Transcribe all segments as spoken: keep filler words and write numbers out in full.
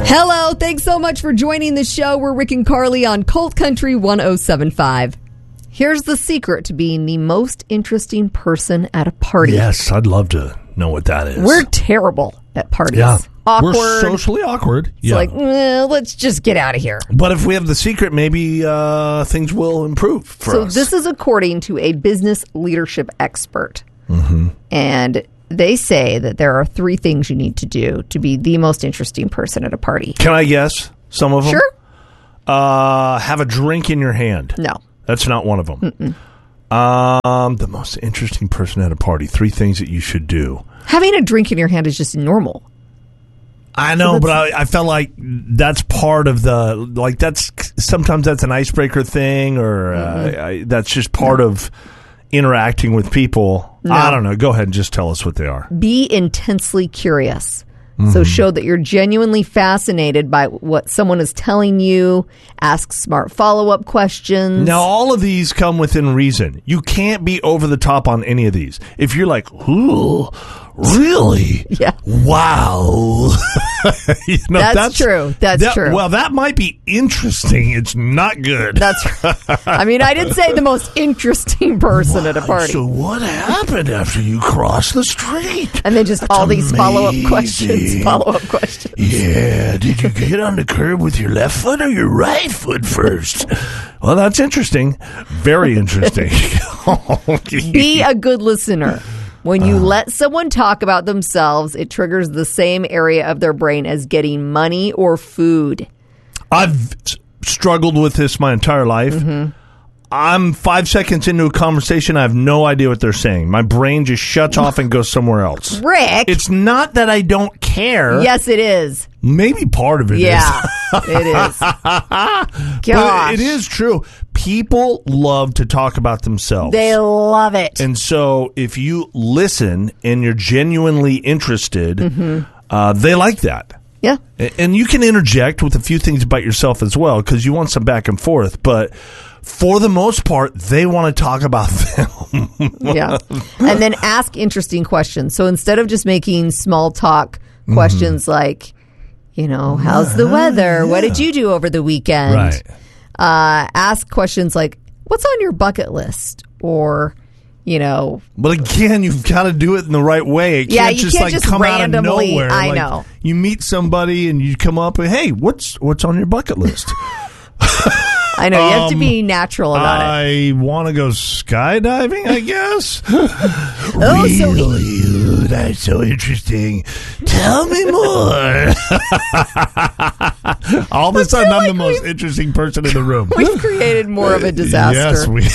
Hello, thanks so much for joining the show. We're Rick and Carly on Colt Country one oh seven point five. Here's the secret to being the most interesting person at a party. Yes, I'd love to know what that is. We're terrible at parties. Yeah. Awkward. We're socially awkward. It's yeah. like, eh, let's just get out of here. But if we have the secret, maybe uh, things will improve for so us. So this is according to a business leadership expert. Mm-hmm. And they say that there are three things you need to do to be the most interesting person at a party. Can I guess some of them? Sure. Uh, have a drink in your hand. No. That's not one of them. Mm-mm. Um, the most interesting person at a party. Three things that you should do. Having a drink in your hand is just normal. I know, so but I, I felt like that's part of the, like that's, sometimes that's an icebreaker thing, or mm-hmm. uh, I, that's just part no. of interacting with people. No. I don't know. Go ahead and just tell us what they are. Be intensely curious. Mm-hmm. So show that you're genuinely fascinated by what someone is telling you. Ask smart follow-up questions. Now, all of these come within reason. You can't be over the top on any of these. If you're like, ooh, really? Yeah. Wow. you know, that's, that's true. That's that, true. Well, that might be interesting. It's not good. That's. I mean, I didn't say the most interesting person wow, at a party. So what happened after you crossed the street? And then just that's all these amazing. follow-up questions. Follow-up questions. Yeah. Did you get on the curb with your left foot or your right foot first? Well, that's interesting. Very interesting. Be a good listener. When you uh, let someone talk about themselves, it triggers the same area of their brain as getting money or food. I've struggled with this my entire life. Mm-hmm. I'm five seconds into a conversation. I have no idea what they're saying. My brain just shuts off and goes somewhere else. Rick. It's not that I don't care. Yes, it is. Maybe part of it yeah, is. Yeah, it is. Gosh. But it is true. People love to talk about themselves. They love it. And so if you listen and you're genuinely interested, mm-hmm. uh, they like that. Yeah. And you can interject with a few things about yourself as well, because you want some back and forth. But for the most part, they want to talk about them. Yeah. And then ask interesting questions. So instead of just making small talk questions mm-hmm. like, you know, how's the weather? Yeah. What did you do over the weekend? Right. Uh, ask questions like, what's on your bucket list? Or, you know. But again, you've got to do it in the right way. It yeah, can't you just can't like just come randomly, out of nowhere. I like, know. You meet somebody and you come up and, hey, what's what's on your bucket list? I know. You have to um, be natural about I it. I want to go skydiving, I guess. oh, really? So that's so interesting. Tell me more. All of a sudden, I'm like the most interesting person in the room. We've created more of a disaster. Yes, we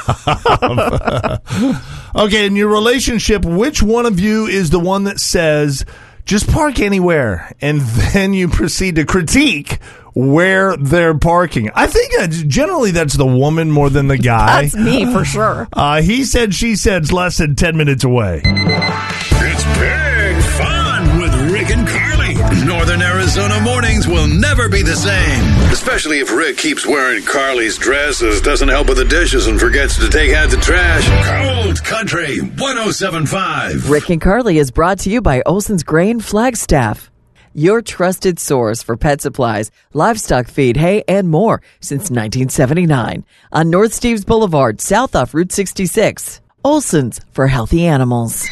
have. Okay, in your relationship, which one of you is the one that says, just park anywhere, and then you proceed to critique where they're parking? I think that generally that's the woman more than the guy. That's me for sure. Uh, he said, she said's less than ten minutes away. It's big fun with Rick and Carly. Northern Arizona mornings will never be the same. Especially if Rick keeps wearing Carly's dresses, doesn't help with the dishes, and forgets to take out the trash. Cold Country one oh seven point five. Rick and Carly is brought to you by Olson's Grain Flagstaff, your trusted source for pet supplies, livestock feed, hay, and more since nineteen seventy-nine. On North Steves Boulevard, south off Route sixty-six. Olson's for healthy animals.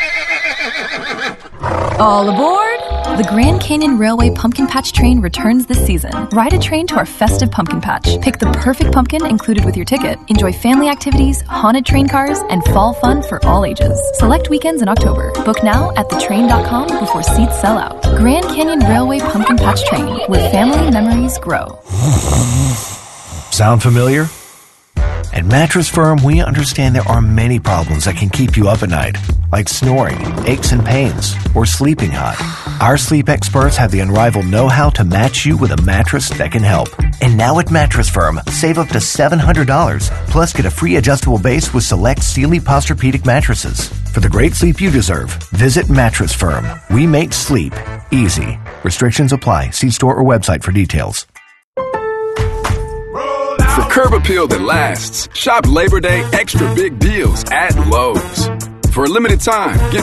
All aboard! The Grand Canyon Railway Pumpkin Patch Train returns this season. Ride a train to our festive pumpkin patch. Pick the perfect pumpkin included with your ticket. Enjoy family activities, haunted train cars, and fall fun for all ages. Select weekends in October. Book now at the train dot com before seats sell out. Grand Canyon Railway Pumpkin Patch Train, where family memories grow. Sound familiar? At Mattress Firm, we understand there are many problems that can keep you up at night, like snoring, aches and pains, or sleeping hot. Our sleep experts have the unrivaled know-how to match you with a mattress that can help. And now at Mattress Firm, save up to seven hundred dollars, plus get a free adjustable base with select Sealy Posturepedic mattresses. For the great sleep you deserve, visit Mattress Firm. We make sleep easy. Restrictions apply. See store or website for details. For curb appeal that lasts, shop Labor Day extra big deals at Lowe's. For a limited time, get